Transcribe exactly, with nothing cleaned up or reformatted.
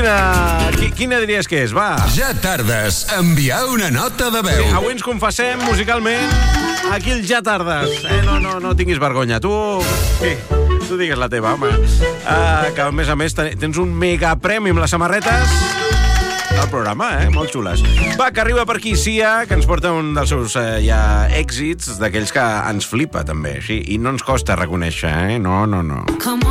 Quina, qui, quina diries que és? Va. Ja tardes. Enviar una nota de veu. Sí, avui ens confessem musicalment aquí el Ja tardes. Eh, no, no, no tinguis vergonya. Tu, sí, tu digues la teva, home. Uh, que a més a més tens un mega premi amb les samarretes del programa, eh? Molt xules. Va, que arriba per aquí Sia, que ens porta un dels seus eh, ja èxits, d'aquells que ens flipa, també, sí, i no ens costa reconèixer, eh? No, no, no.